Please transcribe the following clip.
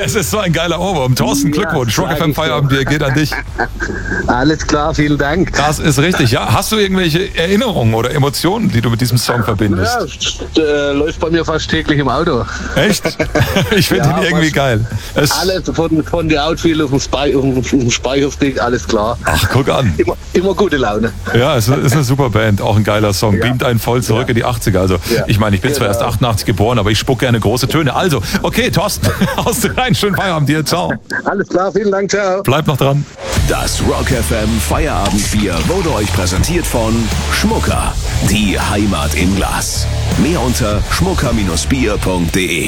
Es ist so ein geiler Ohrwurm. Thorsten, Glückwunsch. Rock FM Feierabendbier geht an dich. Alles klar, vielen Dank. Das ist richtig. Ja, hast du irgendwelche Erinnerungen oder Emotionen, die du mit diesem Song verbindest? Ja, läuft bei mir fast täglich im Auto. Echt? Ich finde ihn irgendwie geil. Alles von der Outfield auf dem Speicherstick, alles klar. Ach, guck an. Immer gute Laune. Ja, es ist eine super Band, auch ein geiler Song. Beamt einen voll zurück in die 80er. Also, ich meine, ich bin zwar erst 88 geboren, aber ich spuck gerne große Töne. Also, okay, Thorsten, haust du rein, schönen Feierabend dir, ciao. Alles klar, vielen Dank, ciao. Bleib noch dran. Das Rock FM Feierabendbier wurde euch präsentiert von Schmucker, die Heimat im Glas. Mehr unter schmucker-bier.de.